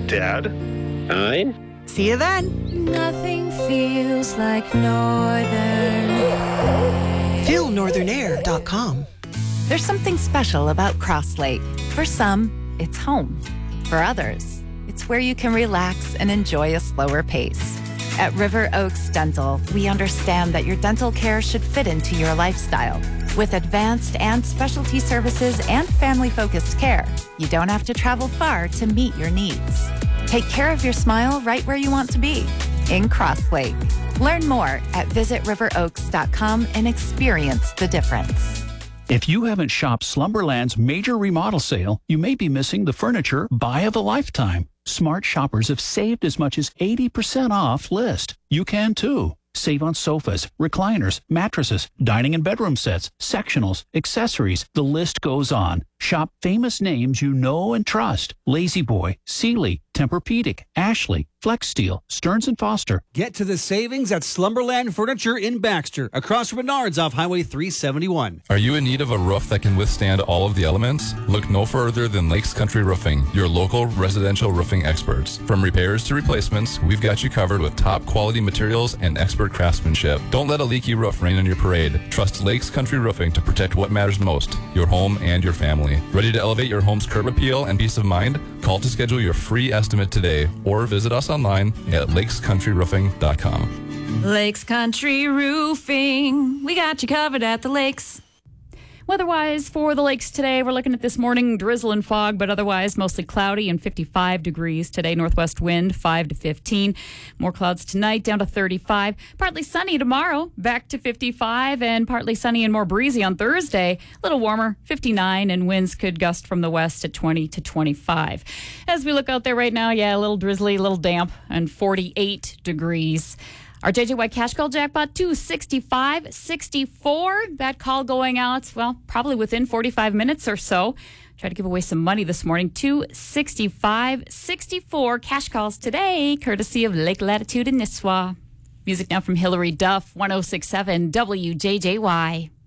Dad. Aye. See you then. Nothing feels like Northern Air. Feel northernair.com. There's something special about Cross Lake. For some, it's home. For others, it's where you can relax and enjoy a slower pace. At River Oaks Dental, we understand that your dental care should fit into your lifestyle. With advanced and specialty services and family-focused care, you don't have to travel far to meet your needs. Take care of your smile right where you want to be, in Cross Lake. Learn more at visitriveroaks.com and experience the difference. If you haven't shopped Slumberland's major remodel sale, you may be missing the furniture buy of a lifetime. Smart shoppers have saved as much as 80% off list. You can too. Save on sofas, recliners, mattresses, dining and bedroom sets, sectionals, accessories. The list goes on. Shop famous names you know and trust. Lazy Boy, Sealy, Tempur-Pedic, Ashley, Flex Steel, Stearns & Foster. Get to the savings at Slumberland Furniture in Baxter, across from Menards off Highway 371. Are you in need of a roof that can withstand all of the elements? Look no further than Lakes Country Roofing, your local residential roofing experts. From repairs to replacements, we've got you covered with top quality materials and expert craftsmanship. Don't let a leaky roof rain on your parade. Trust Lakes Country Roofing to protect what matters most, your home and your family. Ready to elevate your home's curb appeal and peace of mind? Call to schedule your free estimate today or visit us online at lakescountryroofing.com. Lakes Country Roofing. We got you covered at the lakes. Weather-wise for the lakes today, we're looking at this morning drizzle and fog, but otherwise mostly cloudy and 55 degrees today. Northwest wind 5 to 15. More clouds tonight down to 35. Partly sunny tomorrow, back to 55, and partly sunny and more breezy on Thursday. A little warmer, 59, and winds could gust from the west at 20 to 25. As we look out there right now, a little drizzly, a little damp, and 48 degrees. Our JJY cash call jackpot, 265.64. That call going out, probably within 45 minutes or so. Try to give away some money this morning. 265.64 cash calls today, courtesy of Lake Latitude in Nisswa. Music now from Hillary Duff, 106.7 WJJY.